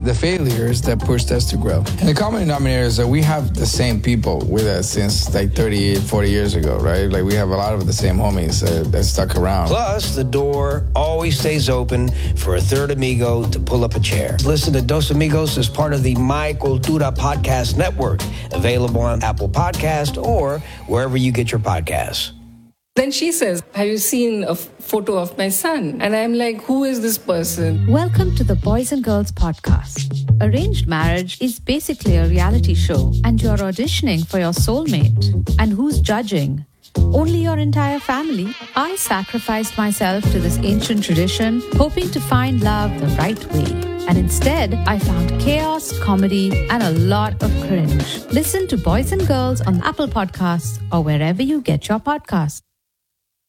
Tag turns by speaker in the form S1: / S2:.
S1: the failures that pushed us to grow. And the common denominator is that we have the same people with us since like 30, 40 years ago, right? Like we have a lot of the same homies that stuck around.
S2: Plus, the door always stays open for a third amigo to pull up a chair. Listen to Dos Amigos as part of the My Cultura Podcast Network, available on Apple Podcast or wherever you get your podcasts.
S3: Then she says, have you seen a photo of my son? And I'm like, who is this person?
S4: Welcome to the Boys and Girls Podcast. Arranged marriage is basically a reality show, and you're auditioning for your soulmate. And who's judging? Only your entire family. I sacrificed myself to this ancient tradition, hoping to find love the right way. And instead, I found chaos, comedy, and a lot of cringe. Listen to Boys and Girls on Apple Podcasts or wherever you get your podcasts.